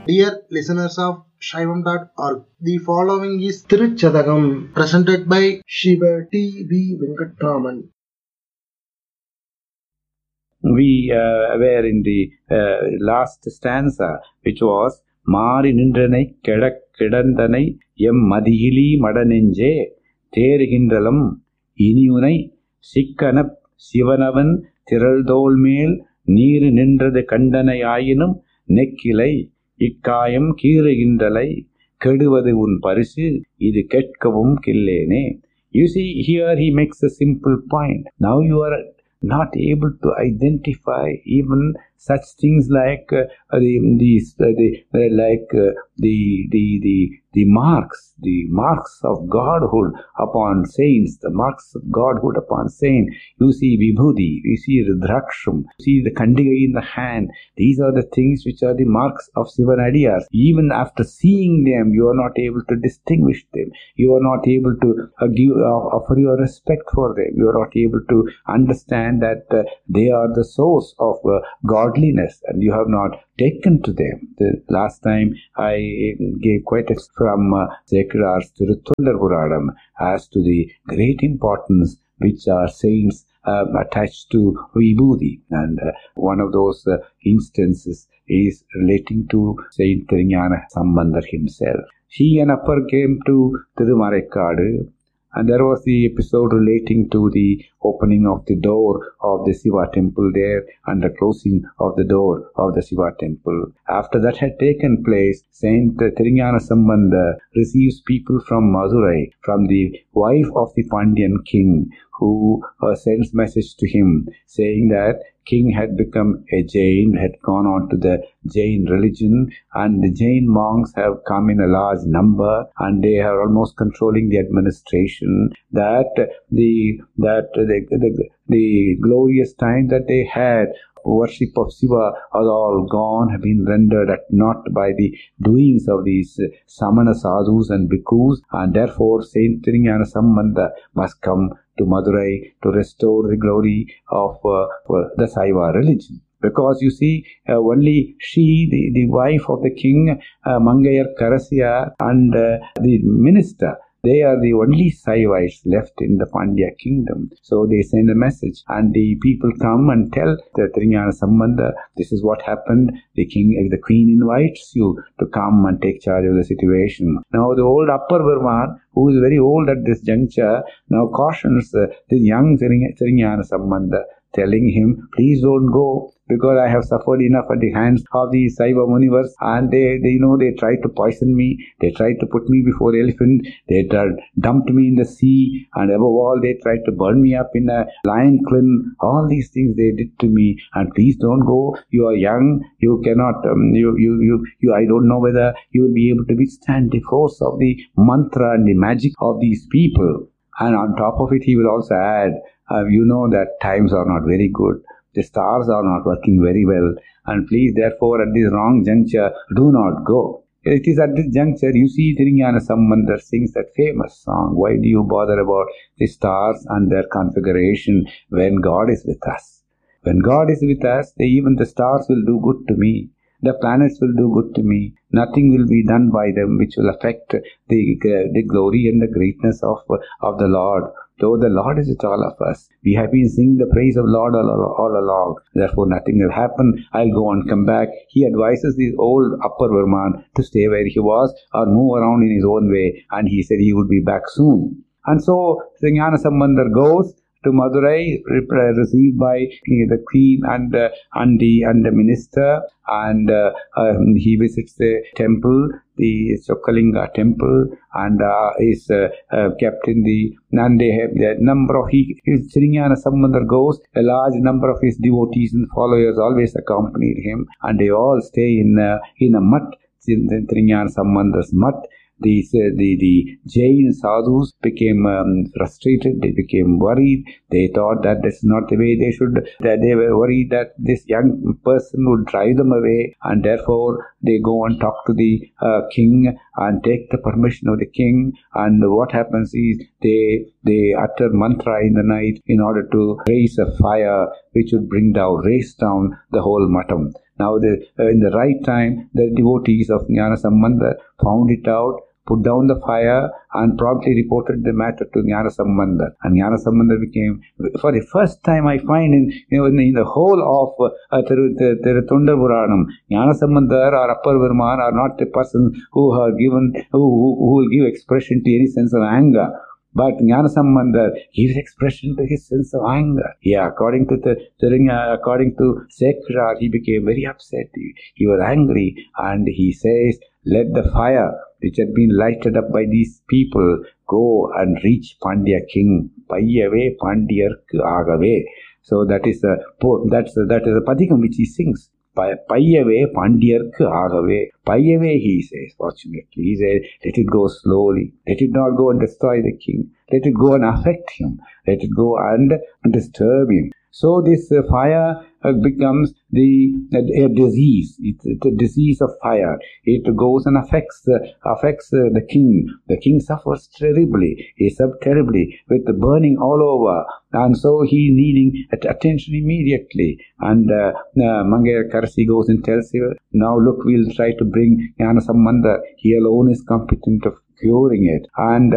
Dear listeners of Shaivam.org, the following is Tiruchadagam presented by Shiva T.V. Venkatraman. We were in the last stanza, which was Mari Nindranai Kedandanai Yem Madhili Madanenje Terhindalam Inunai Sikkanap Sivanavan Tiraldolmel Neer Nindra Kandanai Ayinum Nekilai Ikkayam Kiragindalai Keduvadu Un Parisu Idu Ketkavum Killene. You see, here he makes a simple point. Now you are not able to identify even such things like the marks of godhood upon saints, the marks of godhood upon saints. You see Vibhudi, you see Rudraksham, you see the Kandiga in the hand. These are the things which are the marks of Sivanadiyas. Even after seeing them, you are not able to distinguish them. You are not able to offer your respect for them. You are not able to understand that they are the source of godliness, and you have not taken to them. The last time I gave quite a from Sekarar's Tirutundar Puranam as to the great importance which our saints attached to Vibhudi, and one of those instances is relating to Saint Thirignana Sambandar himself. He and Appar came to Thirumarekkadu, and there was the episode relating to the opening of the door of the Siva temple there and the closing of the door of the Siva temple. After that had taken place, Saint Thirignana Sambandar receives people from Madurai, from the wife of the Pandyan king, who sends message to him saying that king had become a Jain, had gone on to the Jain religion, and the Jain monks have come in a large number, and they are almost controlling the administration. That the glorious time that they had, worship of Shiva, are all gone, have been rendered at naught by the doings of these Samana sadhus and bhikkhus, and therefore Saint Thirignana Sambandar must come to Madurai to restore the glory of the Saiva religion. Because you see, only she, the wife of the king, Mangayar Karasya, and the minister, they are the only Saivites left in the Pandya kingdom. So they send a message, and the people come and tell the Thirignana Sambandar, this is what happened. The queen invites you to come and take charge of the situation. Now the old Appar Burman, who is very old at this juncture, now cautions the young Thirignana Sambandar, telling him, please don't go, because I have suffered enough at the hands of the Saiva Munivars, and they tried to poison me, they tried to put me before elephant, they dumped me in the sea, and above all they tried to burn me up in a lion kiln. All these things they did to me, and please don't go. You are young, you cannot, I don't know whether you will be able to withstand the force of the mantra and the magic of these people. And on top of it, he will also add, you know that times are not very good. The stars are not working very well. And please, therefore, at this wrong juncture, do not go. It is at this juncture, you see, Thirignana Sambandar sings that famous song, why do you bother about the stars and their configuration when God is with us? When God is with us, even the stars will do good to me. The planets will do good to me. Nothing will be done by them which will affect the glory and the greatness of the Lord. Though the Lord is with all of us, we have been singing the praise of Lord all along. Therefore, nothing will happen. I'll go and come back. He advises the old Appar Burman to stay where he was or move around in his own way. And he said he would be back soon. And so, Thirignana Sambandar goes to Madurai, received by the queen and the minister, and he visits the temple, the Chokkalinga temple, and is kept in the, and they have the number of, Thirignana Sambandar goes, a large number of his devotees and followers always accompanied him, and they all stay in a mutt, Thirignana Sambandar's mutt. The Jain sadhus became frustrated, they became worried, they thought that this is not the way they should, that they were worried that this young person would drive them away, and therefore they go and talk to the king and take the permission of the king, and what happens is they utter mantra in the night in order to raise a fire which would raise down the whole mattam. Now, in the right time, the devotees of Jnanasambandha found it out, put down the fire, and promptly reported the matter to Jnanasambandha. And Jnanasambandha became, for the first time I find in the whole of Tirutunda Puranam, Jnanasambandha or Appar Varman are not the person who will give expression to any sense of anger. But Jnanasambandha gives expression to his sense of anger. Yeah, according to Sekhar, he became very upset. He was angry, and he says, "Let the fire which had been lighted up by these people go and reach Pandya king. Payyave Pandyarku agave." So that is a padikam which he sings. Payyave Pandyarku agave. Payyave, he says, fortunately. He says, let it go slowly. Let it not go and destroy the king. Let it go and affect him. Let it go and disturb him. So this fire becomes a disease. It's a disease of fire. It goes and affects the king. The king suffers terribly. He suffers terribly with the burning all over. And so he is needing attention immediately. And Mangaira Karasi goes and tells him, now look, we'll try to bring Jnanasambandha. He alone is competent of curing it. And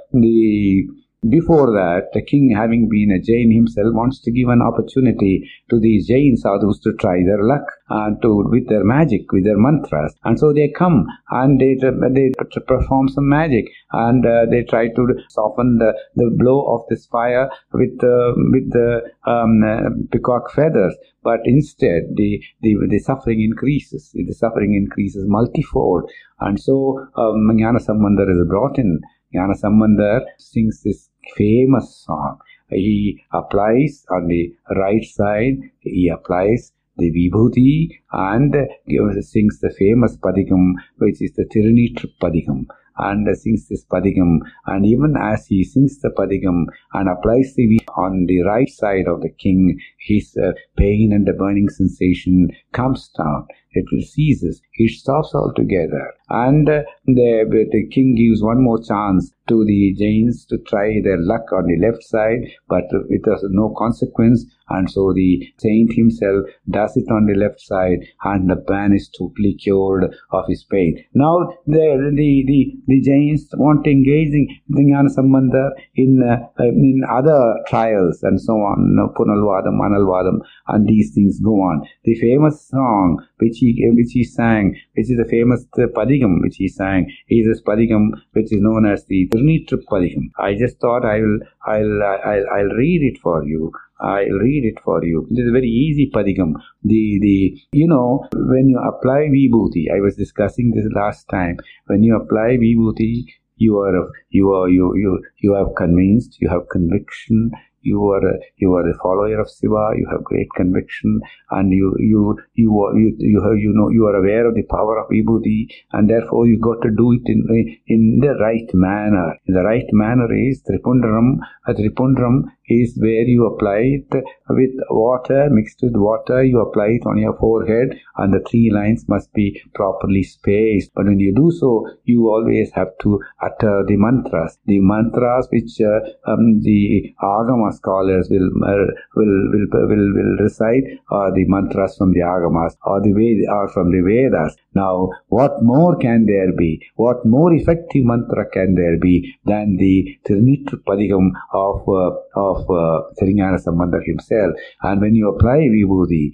before that, the king, having been a Jain himself, wants to give an opportunity to these Jain sadhus to try their luck with their magic, with their mantras. And so they come and they perform some magic, and they try to soften the blow of this fire with the peacock feathers. But instead, the suffering increases. The suffering increases multifold. And so Jnanasambandha is brought in. Jnanasambandha sings this famous song. He applies on the right side, he applies the Vibhuti and sings the famous Padikam, which is the Tirunitru Padikam. And sings this Padikam, and even as he sings the Padikam and applies the Vibhuti on the right side of the king, his pain and the burning sensation comes down. It ceases. It stops altogether. And the king gives one more chance to the Jains to try their luck on the left side, but it has no consequence. And so the saint himself does it on the left side, and the man is totally cured of his pain. Now the Jains want to engage in Jnanasambandha in other trials and so on, Punalvadam, Analvadam, and these things go on. The famous song which he sang, which is the famous Padikam which he sang, is this Padikam which is known as the Tirunitru Padikam. I just thought I'll read it for you. I'll read it for you. It is a very easy Padikam. When you apply Vibhuti, I was discussing this last time. When you apply Vibhuti, you have convinced, you have conviction. You are a follower of Shiva. You have great conviction, and you are aware of the power of Vibhuti, and therefore you got to do it in the right manner. The right manner is Tripundaram. Tripundaram is where you apply it with water, mixed with water. You apply it on your forehead, and the 3 lines must be properly spaced. But when you do so, you always have to utter the mantras. The mantras which the Agama scholars will recite are the mantras from the Agamas or from the Vedas. Now, what more can there be? What more effective mantra can there be than the Tirunitru Padikam of Sri Jnanasambandha himself? And when you apply Vibhuti,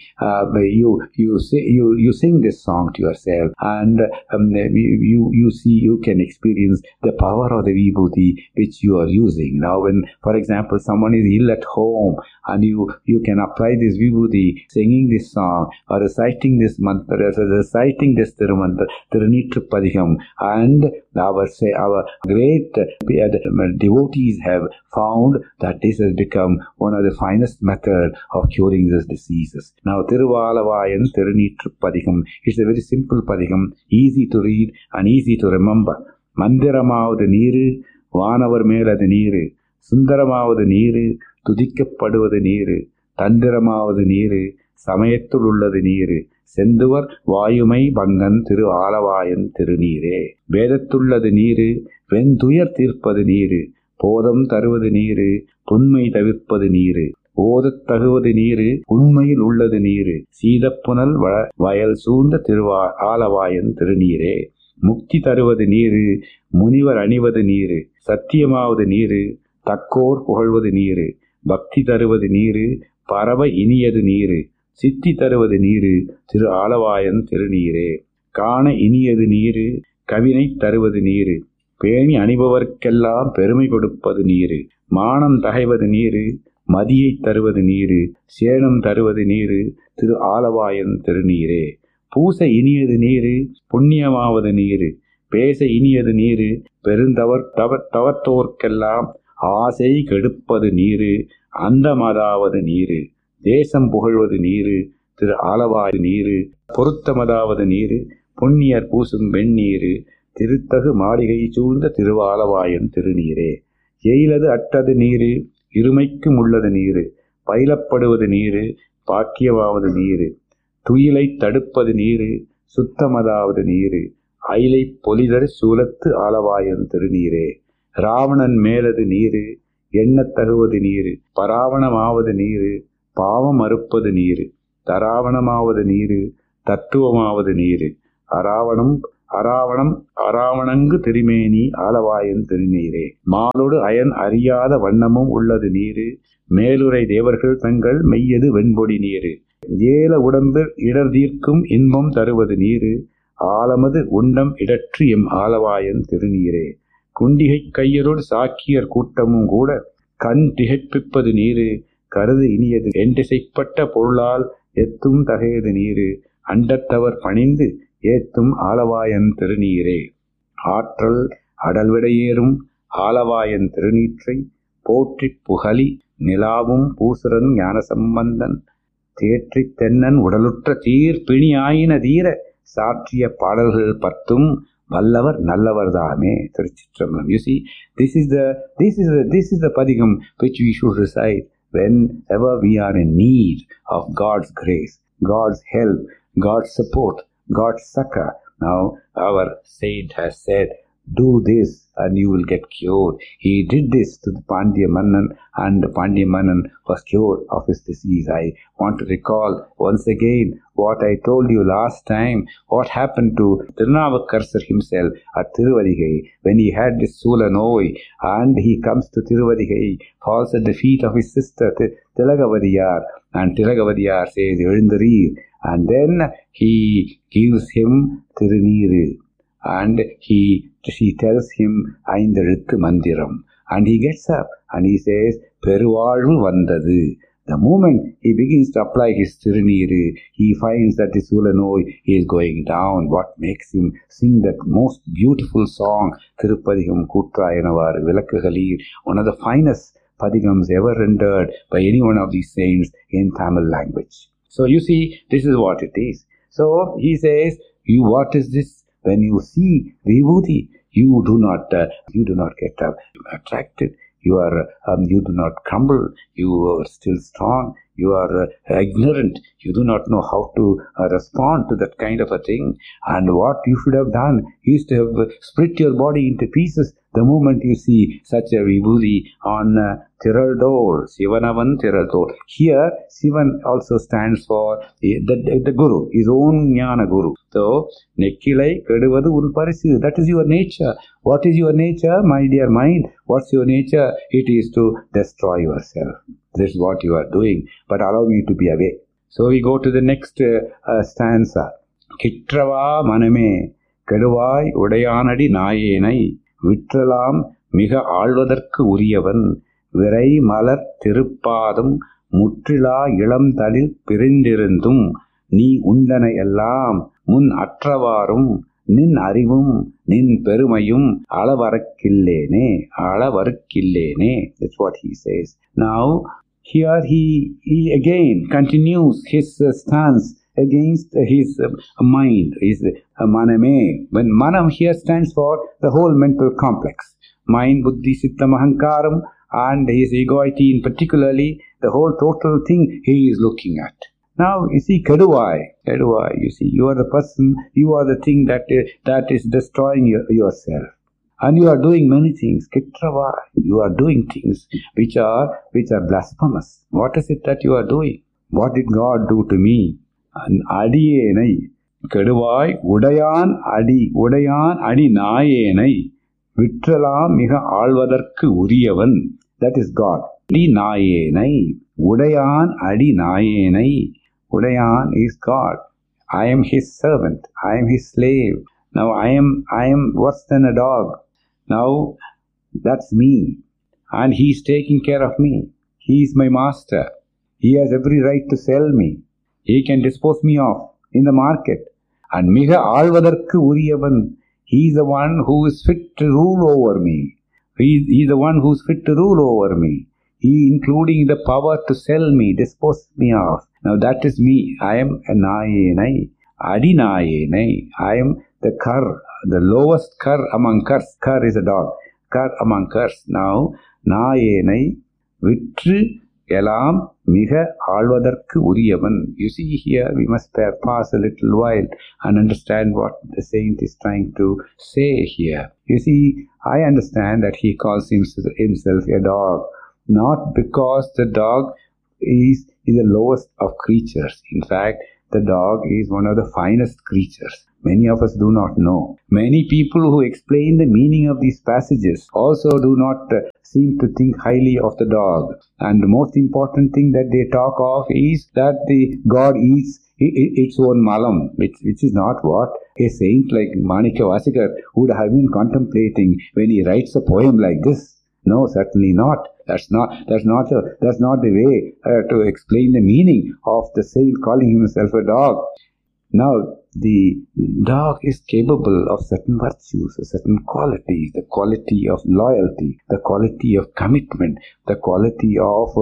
you sing this song to yourself, and you can experience the power of the Vibhuti which you are using. Now, when, for example, someone is ill at home, and you can apply this Vibhuti, singing this song or reciting this mantra, reciting this Tirunitru Padikam, and our great devotees have found that this has become one of the finest methods of curing these diseases. Now, Tiruvalavayan Tirunitru Padikam is a very simple Padikam, easy to read and easy to remember. Mandiramavadu Neeru, Vanavar Meladu Neeru, Sundaramavadu Neeru, Tudikkapaduvadu Neeru, Tandiramavadu Neeru, Samayathul Ulladu Neeru, Senduvar Vayumai Bangan Thiru Alavayan Tirunire, Vedathulladu Neeru, Venduyar Tirpadu Neeru, Podam Taruvadu Neeru, Punmai Tavirpadu Neeru, ஓதத் தகுவது நீரு உண்மையில் உள்ளது நீரு சீதப்புனல் வயல் சூழ்ந்த ஆலவாயன் திருநீரே. முக்தி தருவது நீரு முனிவர் அணிவது நீரு சத்தியமாவது நீரு தக்கோர் புகழ்வது நீரு பக்தி தருவது நீரு பரவ இனியது நீரு சித்தி தருவது நீரு திரு ஆலவாயன் திருநீரே. காண இனியது நீரு கவினை தருவது நீரு பேணி அணிபவர்க்கெல்லாம் பெருமை கொடுப்பது நீரு மானம் தகைவது நீரு மதியை தருவது நீரு சேனம் தருவது நீரு திரு ஆலவாயன் திருநீரே. பூச இனியது நீரு புண்ணியமாவது நீரு பேச இனியது நீரு தவத்தோர்க்கெல்லாம் ஆசை கெடுப்பது நீரு அந்தமதாவது நீரு தேசம் புகழ்வது நீரு திரு ஆலவாய் நீரு பொருத்தமதாவது நீரு புண்ணியர் பூசும் வெண்ணீரு திருத்தகு மாளிகை சூழ்ந்த திருவாலவாயன் திருநீரே. எயிலது அட்டது நீரு இருமைக்கும் உள்ளது நீரு பயிலப்படுவது நீரு பாக்கியமாவது நீரு துயிலை தடுப்பது நீரு சுத்தமதாவது நீரு அயிலை பொலிதர் சூலத்து ஆலவாயன் திருநீரே. ராவணன் மேலது நீரு எண்ணத் தகுவது நீரு பராவணமாவது நீரு பாவம் அறுப்பது நீரு தராவணமாவது நீரு தத்துவமாவது நீரு அராவணங்கு திருமேனி ஆலவாயன் திருநீரே. மாலோடு அயன் அறியாத வண்ணமும் உள்ளது நீரு மேலுரை தேவர்கள் தங்கள் மெய்யது வெண்பொடி நீரு ஏல உடம்பில் இடர் தீர்க்கும் இன்பம் தருவது நீரு ஆலமது உண்டம் இடற்று எம் ஆலவாயன் திருநீரே. குண்டிகை கையரோடு சாக்கியர் கூட்டமும் கூட கண் திகைப்பிப்பது நீரு கருது இனியது என்றிசைப்பட்ட பொருளால் எத்தும் தகையது நீரு அண்டத்தவர் பணிந்து ஏத்தும் ஆலவாயன் திருநீரே. ஆற்றல் அடல்விடையேறும் ஆலவாயன் திருநீற்றை போற்றி புகழி நிலாவும் பூசுரன் ஞானசம்பந்தன் தேற்றி தென்னன் உடலுற்ற தீர்ப்பிணி ஆயின தீர சாற்றிய பாடல்கள் பத்தும் வல்லவர் நல்லவர் தாமே. திருச்சிற்றம்பலம். You see, this is the padigam which we should recite whenever we are in need of God's grace, God's help, God's support, God's succor. Now our saint has said, do this and you will get cured. He did this to the Pandya Mannan and the Pandya Mannan was cured of his disease. I want to recall once again what I told you last time, what happened to Tirunavukkarsar himself at Tiruvadigai when he had this Sula Noi and he comes to Tiruvadigai, falls at the feet of his sister Tilagavadiyar and Tilagavadiyar says, Ezhundareer, and then he gives him Tiruneeru. And she tells him Aindazhuthu Mandiram and he gets up and he says Peruvalvu Vandadu. The moment he begins to apply his Tiruneeru, he finds that the Sulanoi is going down. What makes him sing that most beautiful song, Thirupadigam Kutrayanavaru Vilakkugalil, one of the finest padigams ever rendered by any one of these saints in Tamil language. So you see, this is what it is. So he says, what is this? When you see Vibhuti, you do not get attracted. You do not crumble. You are still strong. You are ignorant. You do not know how to respond to that kind of a thing. And what you should have done is to have split your body into pieces the moment you see such a vibhuti on Tiraldor, Sivanavan Tiraldor. Here, Sivan also stands for the Guru, his own Jnana Guru. So, Nekkilai Keduvadu Unparisu, that is your nature. What is your nature, my dear mind? What's your nature? It is to destroy yourself. This is what you are doing. But allow me to be away. So, we go to the next stanza. Kitrava Maname Keduvai Udayanadi Nayenai விற்றலாம் மிக ஆழ்வதற்கு உரியவன் விரை மலர் திருப்பாதம் முற்றிலா இளம்தளிர் பிரிந்திருந்தும் நீ உண்டன எல்லாம் முன் அற்றவாறும் நின் அறிவும் நின் பெருமையும் அளவறுக்கில்லேனே. That's what he says. Now here he again continues his stance against his mind, his maname. When manam here stands for the whole mental complex, mind, buddhi, sittam, ahankaram, and his egoity in particularly, the whole total thing he is looking at. Now you see Keduvai, you see, you are the person, you are the thing that is destroying yourself. And you are doing many things. Kitrava, you are doing things which are blasphemous. What is it that you are doing? What did God do to me? Adiyenai Keduvai Udayan Adi Nayenai Vitralam Miha Alvadarku Uriyavan. That is God. Adi Nayenai Udayan Adi Nayenai. Udayan is God. I am his servant. I am his slave. Now I am worse than a dog. Now that's me. And he is taking care of me. He is my master. He has every right to sell me. He can dispose me off in the market. And Miga Alvadarku Uriyavan, he is the one who is fit to rule over me. He is the one who is fit to rule over me. He including the power to sell me, dispose me off. Now that is me. I am a Nayenai, Adi Nayenai. I am the cur, the lowest cur among curs. Cur is a dog. Cur among curs. Now, Nayenai, Vitru Elam Miga Alvadarku Uriyavan. You see here, we must pass a little while and understand what the saint is trying to say here. You see, I understand that he calls himself a dog, not because the dog is the lowest of creatures. In fact, the dog is one of the finest creatures. Many of us do not know. Many people who explain the meaning of these passages also do not seem to think highly of the dog. And the most important thing that they talk of is that the God eats its own malam, which is not what a saint like Manikya Vasikar would have been contemplating when he writes a poem like this. No, certainly not. That's not the way to explain the meaning of the saint calling himself a dog. Now, the dog is capable of certain virtues, certain qualities, the quality of loyalty, the quality of commitment, the quality of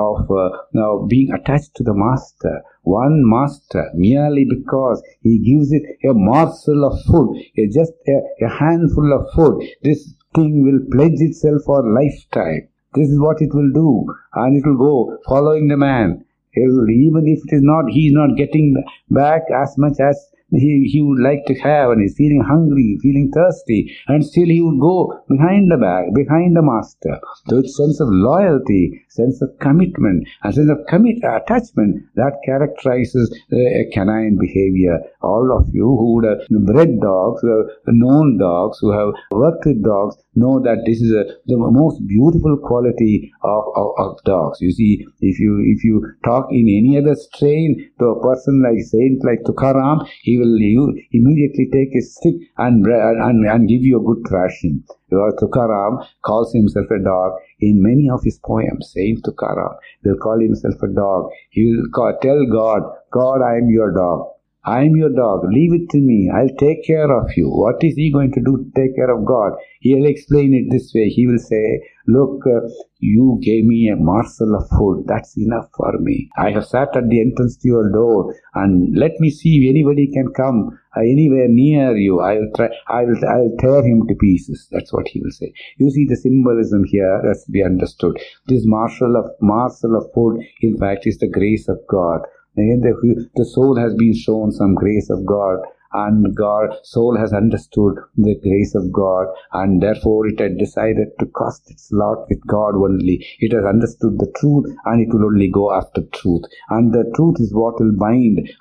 being attached to the master. One master, merely because he gives it a morsel of food, just a handful of food, this thing will pledge itself for lifetime. This is what it will do, and it will go following the man. Even if he is not getting back as much as he would like to have, and he's feeling hungry, feeling thirsty, and still he would go behind the master. So it's sense of loyalty, sense of commitment, and sense of attachment that characterizes a canine behavior. All of you who would have bred dogs, who have known dogs, who have worked with dogs, know that this is the most beautiful quality of dogs. You see, if you talk in any other strain to a person like Saint like Tukaram, he will immediately take a stick and give you a good thrashing. Tukaram calls himself a dog in many of his poems. Saint Tukaram will call himself a dog. He will tell God, I am your dog. I am your dog. Leave it to me. I'll take care of you. What is he going to do to take care of God? He'll explain it this way. He will say, look, you gave me a morsel of food. That's enough for me. I have sat at the entrance to your door, and let me see if anybody can come anywhere near you. I'll tear him to pieces. That's what he will say. You see the symbolism here has to be understood. This morsel of food, in fact, is the grace of God. The soul has been shown some grace of God, and soul has understood the grace of God, and therefore it had decided to cast its lot with God only. It has understood the truth, and it will only go after truth. And the truth is what will it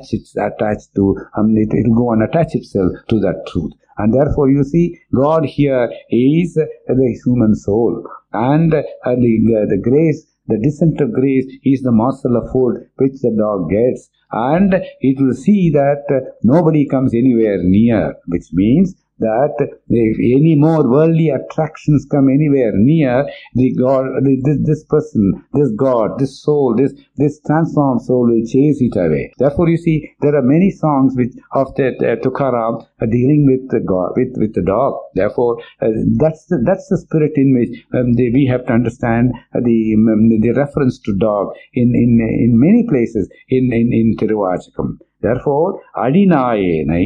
will go and attach itself to that truth. And therefore, you see, God here is the human soul, and the grace. The descent of grace is the morsel of food which the dog gets, and it will see that nobody comes anywhere near, which means that if any more worldly attractions come anywhere near, this person, this God, this soul, this transformed soul will chase it away. Therefore, you see, there are many songs of Tukaram dealing with the God, with the dog. Therefore, that's the spirit in which we have to understand the reference to dog in many places in Tiruvachakam. Therefore, Adinayenai,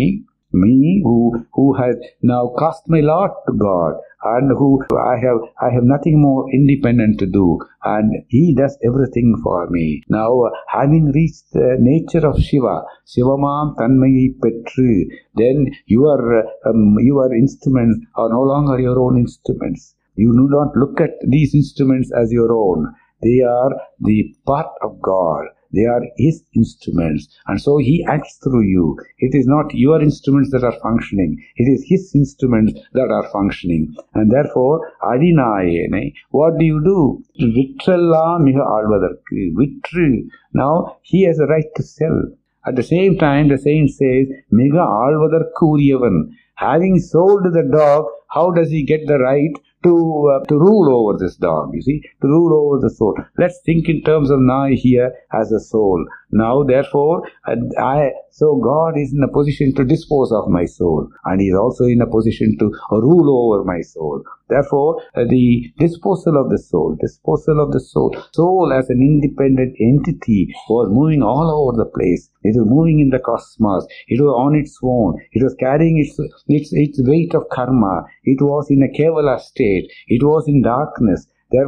Me who has now cast my lot to God, and who I have nothing more independent to do, and He does everything for me. Now, having reached the nature of Shiva, Shivamam Tanmayi Petru, then your instruments are no longer your own instruments. You do not look at these instruments as your own. They are the part of God. They are His instruments, and so He acts through you. It is not your instruments that are functioning. It is His instruments that are functioning. And therefore, Adinayene, what do you do? Vitralla miga alvadarku. Vitru. Now, He has a right to sell. At the same time, the saint says, miga alvadarku uriyavan. Having sold the dog, how does he get the right to rule over this dog? You see, to rule over the soul. Let's think in terms of now here as a soul. Now, therefore, so God is in a position to dispose of my soul, and He is also in a position to rule over my soul. Therefore, the disposal of the soul as an independent entity was moving all over the place. It was moving in the cosmos. It was on its own. It was carrying its weight of karma. It was in a Kevala state. It was in darkness. It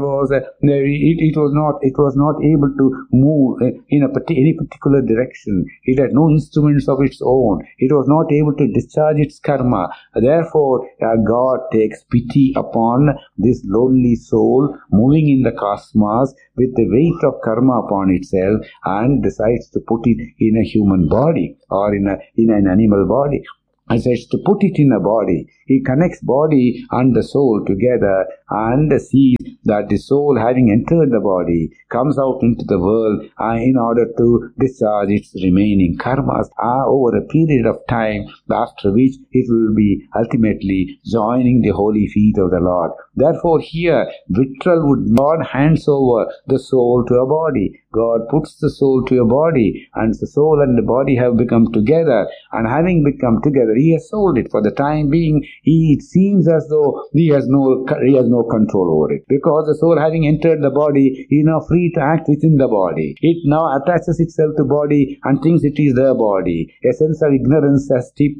was not able to move in any particular direction. It had no instruments of its own. It was not able to discharge its karma. Therefore, God takes pity upon this lonely soul moving in the cosmos with the weight of karma upon itself, and decides to put it in a human body or in an animal body. And says to put it in a body. He connects body and the soul together and sees that the soul, having entered the body, comes out into the world in order to discharge its remaining karmas over a period of time, after which it will be ultimately joining the holy feet of the Lord. Therefore, here, God hands over the soul to a body. God puts the soul to a body, and the soul and the body have become together, and having become together, He has sold it. For the time being, it seems as though he has no control over it, because the soul, having entered the body, is now free to act within the body. It now attaches itself to body and thinks it is the body. A sense of ignorance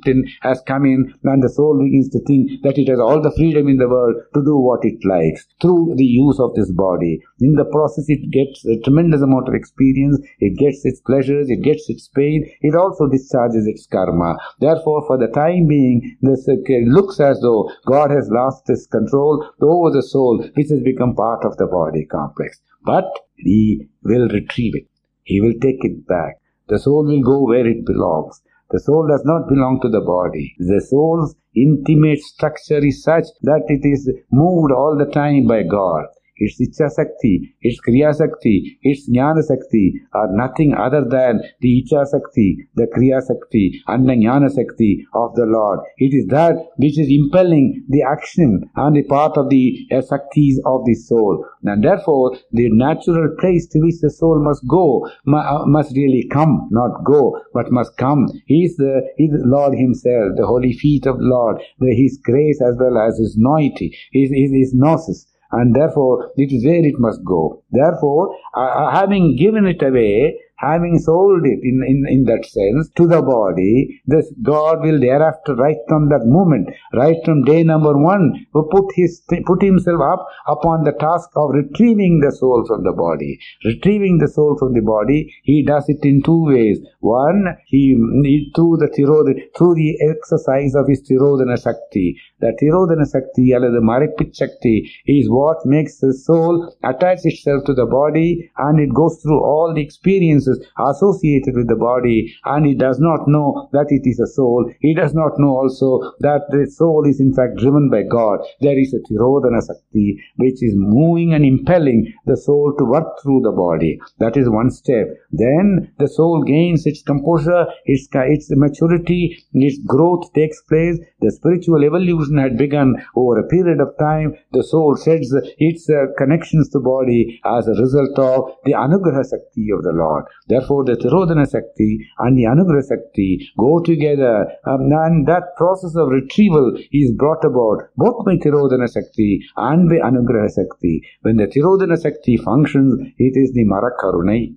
has come in, and the soul begins to think that it has all the freedom in the world to do what it likes through the use of this body. In the process, it gets a tremendous amount of experience, it gets its pleasures, it gets its pain, it also discharges its karma. Therefore, for the time being, this looks as though God has lost his control over the soul, which has become part of the body complex. But He will retrieve it. He will take it back. The soul will go where it belongs. The soul does not belong to the body. The soul's intimate structure is such that it is moved all the time by God. Its Ichcha Sakti, its Kriya Sakti, its Jnana Sakti are nothing other than the Ichcha Sakti, the Kriya Sakti and the Jnana Sakti of the Lord. It is that which is impelling the action and the part of the Saktis of the soul. And therefore, the natural place to which the soul must go, must really come, not go, but must come. He is the Lord Himself, the holy feet of the Lord, His grace as well as His noity, His gnosis. And therefore, it is where it must go. Therefore, having given it away, having sold it in that sense to the body, this God will thereafter, right from that moment, right from day number one, put Himself up upon the task of retrieving the soul from the body. Retrieving the soul from the body, He does it in two ways. One, through the exercise of His Tirodhana Shakti. The Tirodhana Shakti, or the Maripit Shakti, is what makes the soul attach itself to the body, and it goes through all the experiences associated with the body, and it does not know that it is a soul. It does not know also that the soul is in fact driven by God. There is a Tirodhana Shakti which is moving and impelling the soul to work through the body. That is one step. Then the soul gains its composure, its maturity, its growth takes place. The spiritual evolution had begun over a period of time. The soul sheds its connections to body as a result of the Anugraha Shakti of the Lord. Therefore, the Tirodhana Shakti and the Anugraha Shakti go together, and that process of retrieval is brought about both by Tirodhana Shakti and by Anugraha Shakti. When the Tirodhana Shakti functions, it is the Marakarunai.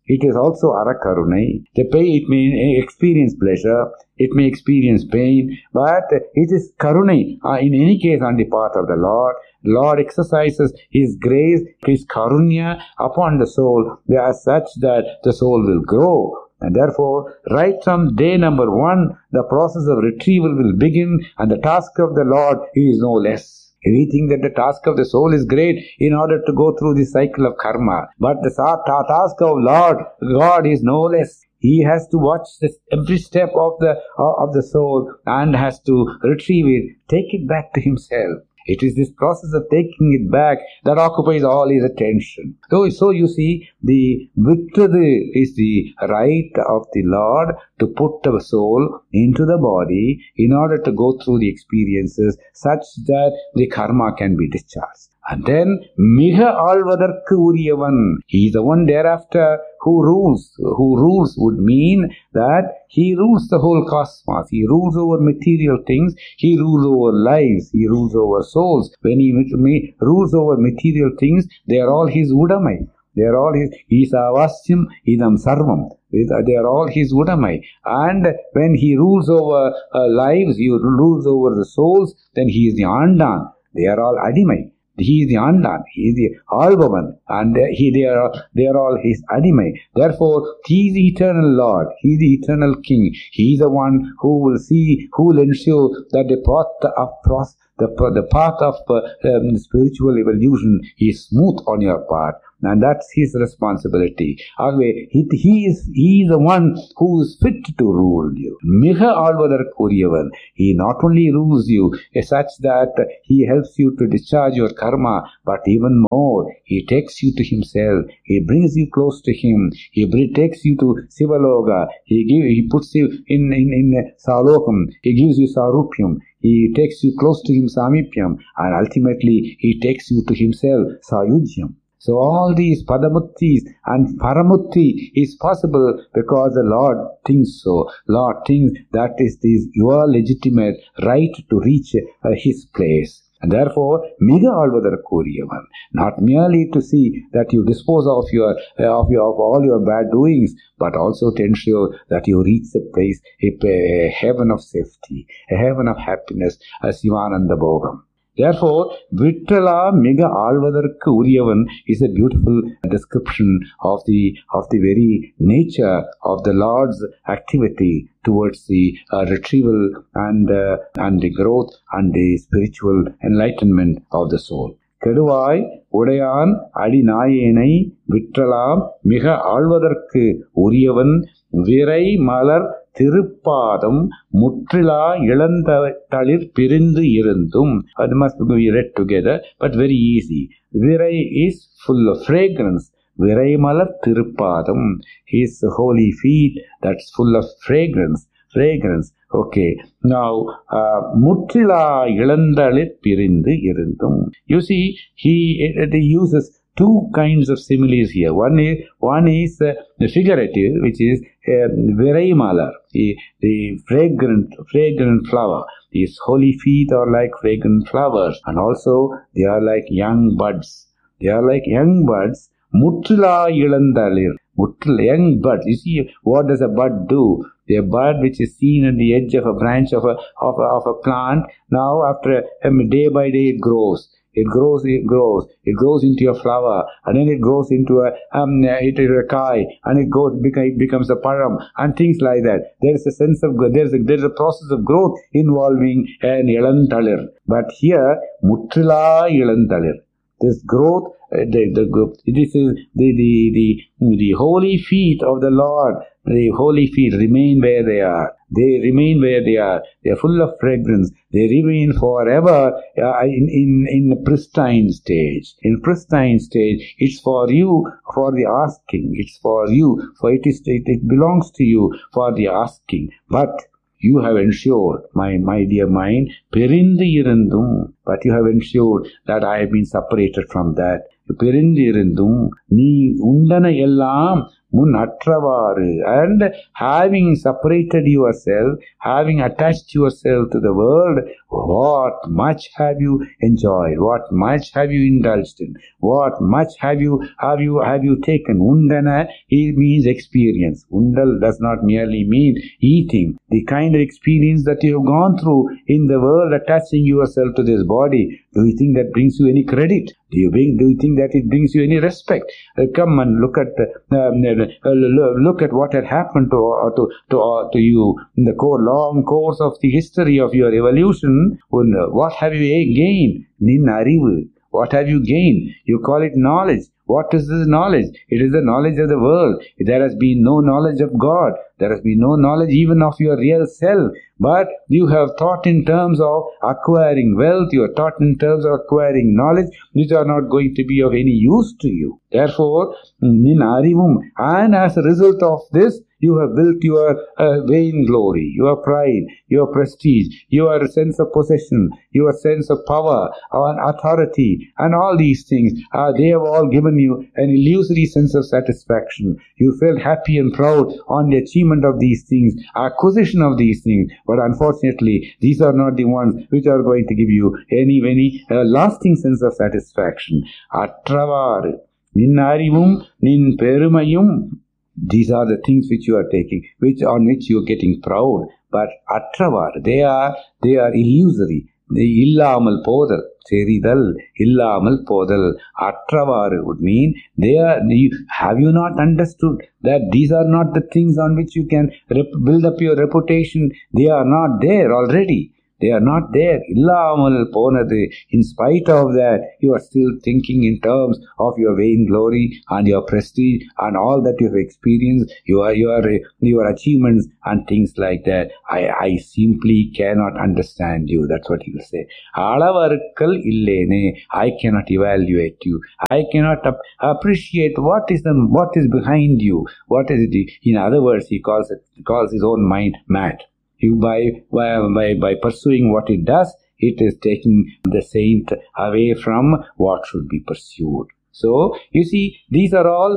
It is also arakarunai. It may experience pleasure, it may experience pain, but it is karunai in any case on the part of the Lord. Lord exercises His grace, His karunya upon the soul as such that the soul will grow. And therefore, right from day number 1, the process of retrieval will begin, and the task of the Lord is no less. We think that the task of the soul is great in order to go through the cycle of karma. But the task of Lord God is no less. He has to watch every step of the soul and has to retrieve it, take it back to Himself. It is this process of taking it back that occupies all his attention. So you see, the victory is the right of the Lord to put the soul into the body in order to go through the experiences such that the karma can be discharged. And then, miga alvadarkku uriyavan. He is the one thereafter who rules. Who rules would mean that he rules the whole cosmos. He rules over material things. He rules over lives. He rules over souls. When he rules over material things, they are all his udamai. They are all his. Isavasyam idam sarvam. They are all his udamai. And when he rules over lives, he rules over the souls, then he is the andan. They are all adimai. He is the Andan, he is the Alvavan, and they are all his Adimai. Therefore, he is the eternal Lord, he is the eternal King. He is the one who will ensure that the path of spiritual evolution is smooth on your part. And that's his responsibility. He is the one who is fit to rule you. Miga alvadarkuriyavan. He not only rules you such that he helps you to discharge your karma, but even more, he takes you to himself. He brings you close to him. He takes you to Sivaloga. He puts you in Salokam. He gives you Sarupyam. He takes you close to him, Samipyam. And ultimately, he takes you to himself, Sayujyam. So all these Padamuttis and Paramutti is possible because the Lord thinks so. Lord thinks that is your legitimate right to reach His place. And therefore, miga alvadarkuriyavan, not merely to see that you dispose of all your bad doings, but also to ensure that you reach the place, a heaven of safety, a heaven of happiness, a Sivananda Bhogam. Therefore, Vittala miga alvadarkku uriyavan is a beautiful description of the very nature of the Lord's activity towards the retrieval and the growth and the spiritual enlightenment of the soul. Keduvaai udayan adinayenai vittalam miga alvadarkku uriyavan virai malar Tiruppadam Mutrila Ilandalir Pirindu Irundum. That must be read together, but very easy. Virai is full of fragrance. Virai Malar Tiruppadam. His holy feet, that's full of fragrance. Okay. Now, Mutrila Ilandalir Pirindu Irundum. You see, he uses two kinds of similes here. One is the figurative, which is Virai Malar, the fragrant flower. These holy feet are like fragrant flowers, and also they are like young buds. Mutrila Ilandalir. Young buds. You see, what does a bud do? The bud which is seen at the edge of a branch of a plant, now after day by day it grows. It grows into a flower, and then it grows into a kai, and it becomes a param, and things like that. There is a sense of there's a process of growth involving an ilantalir. But here, mutrila ilantalir. This growth, this is the holy feet of the Lord. The holy feet remain where they are. They are full of fragrance. They remain forever in a pristine stage. In pristine stage, it's for you for the asking. It's for you. For it belongs to you for the asking. But you have ensured, my dear mind, Pirindu Irundum, but you have ensured that I have been separated from that. Pirindu Irundum, Nee Undana Ellam mun attravaru. And having separated yourself, having attached yourself to the world, what much have you enjoyed? What much have you indulged in? What much have you taken? Undana, it means experience. Undal does not merely mean eating. The kind of experience that you have gone through in the world, attaching yourself to this body, do you think that brings you any credit? Do you think that it brings you any respect? Come and look at what had happened to you in the long course of the history of your evolution. What have you gained? Nin arivu. What have you gained? You call it knowledge. What is this knowledge? It is the knowledge of the world. There has been no knowledge of God. There has been no knowledge even of your real self. But you have thought in terms of acquiring wealth. You are taught in terms of acquiring knowledge, which are not going to be of any use to you. Therefore, nin arivum. And as a result of this, you have built your vain glory, your pride, your prestige, your sense of possession, your sense of power and authority, and all these things. They have all given you an illusory sense of satisfaction. You felt happy and proud on the achievement of these things, acquisition of these things. But unfortunately, these are not the ones which are going to give you any lasting sense of satisfaction. Attravaru, nin arivum, nin perumayum. These are the things which you are taking, on which you are getting proud. But attravar, they are illusory. Illamal podal, seridal, illamal podal. Attravar would mean have you not understood that these are not the things on which you can build up your reputation? They are not there already. They are not there. Illamal ponadu. In spite of that, you are still thinking in terms of your vain glory and your prestige and all that you have experienced, your achievements and things like that. I simply cannot understand you. That's what he will say. Alavarkkal illene. I cannot evaluate you. I cannot appreciate what is behind you. What is it? In other words, he calls his own mind mad. By pursuing what it does, it is taking the saint away from what should be pursued. So, you see, these are all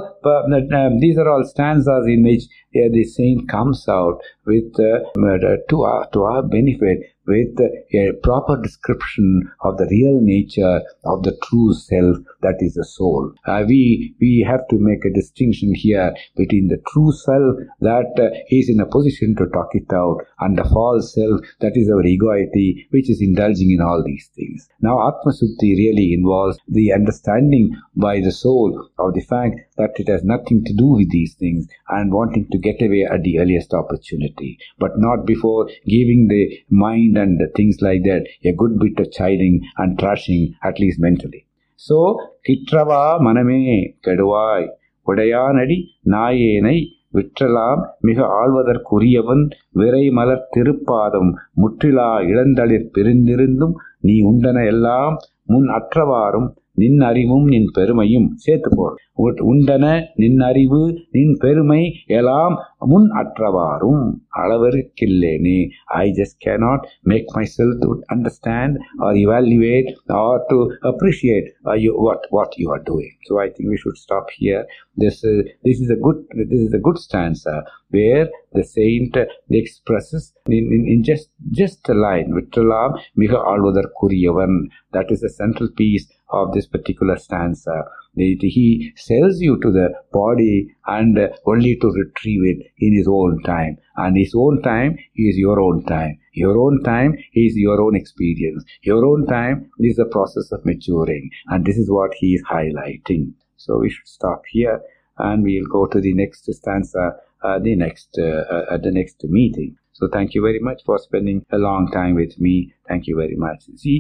stanzas in which the saint comes out with to our benefit, with a proper description of the real nature of the true self, that is the soul. We have to make a distinction here between the true self that is in a position to talk it out, and the false self that is our egoity, which is indulging in all these things. Now, Atma Suddhi really involves the understanding by the soul of the fact that it has nothing to do with these things and wanting to get away at the earliest opportunity, but not before giving the mind and things like that a good bit of chiding and thrashing, at least mentally. So, Kitrava maname keduvai udayanadi nayenai விற்றலாம் மிக ஆழ்வதற்குரியவன் விரை மலர் திருப்பாதம் முற்றிலா இழந்தளிர் பிரிந்திருந்தும் நீ உண்டன எல்லாம் முன் அற்றவாறும் நின் அறிவும் நின் பெருமையும் சேர்த்து போறோம். உண்டன நின் அறிவு நின் பெருமை எல்லாம் முன் அற்றவாறும் அளவிற்கில்லேனே. I just cannot make myself to understand or evaluate or to appreciate what you are doing. So I think we should stop here. This is a good stanza where the saint expresses in just a line, Vittalam miga alvadharkurriyavan. That is the central piece of this particular stanza. He sells you to the body and only to retrieve it in his own time. And his own time is your own time. Your own time is your own experience. Your own time is the process of maturing. And this is what he is highlighting. So we should stop here and we'll go to the next stanza at the next meeting. So thank you very much for spending a long time with me. Thank you very much. See,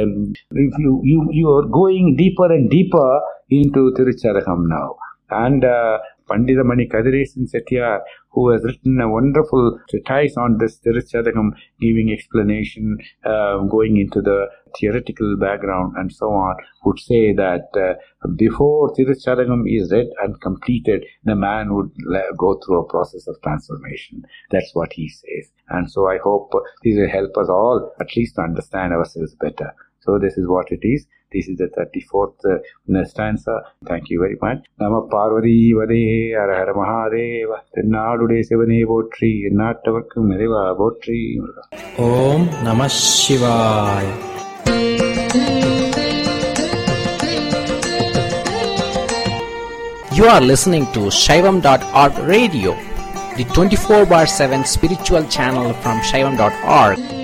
if you are going deeper and deeper into Tirucharagam now. And Pandita Mani Kadiresan Settiar, who has written a wonderful treatise on this Tirucharagam, giving explanation, going into the theoretical background and so on, would say that before Tirucharagam is read and completed, the man would go through a process of transformation. That's what he says. And so I hope this will help us all at least to understand ourselves better. So this is what it is. This is the 34th stanza. Thank you very much. Nama Parvati Vade Hara Hara Mahadeva Tennadude Sivane Botri Nattavakkum Mereva Botri. Om Namah Shivaya. You are listening to Shaivam.org radio, the 24/7 spiritual channel from Shaivam.org.